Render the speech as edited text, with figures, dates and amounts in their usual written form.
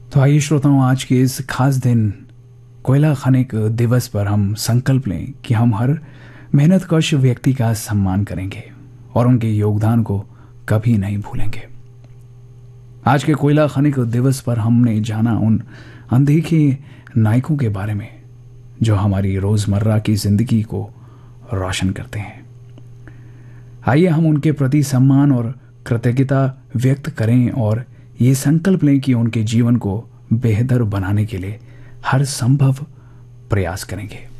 तो आइए श्रोताओं, आज के इस खास दिन कोयला खनिक दिवस पर हम संकल्प लें कि हम हर मेहनतकश व्यक्ति का सम्मान करेंगे और उनके योगदान को कभी नहीं भूलेंगे। आज के कोयला खनिक दिवस पर हमने जाना उन अनदेखे नायकों के बारे में जो हमारी रोजमर्रा की जिंदगी को रोशन करते हैं। आइए हम उनके प्रति सम्मान और कृतज्ञता व्यक्त करें और ये संकल्प लें कि उनके जीवन को बेहतर बनाने के लिए हर संभव प्रयास करेंगे।